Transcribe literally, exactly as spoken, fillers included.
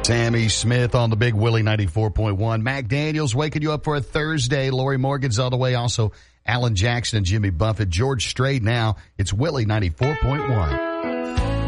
Sammy Smith on the big Willie ninety-four point one. Mac Daniels waking you up for a Thursday. Lori Morgan's on the way. Also, Alan Jackson and Jimmy Buffett. George Strait now. It's Willie ninety-four point one.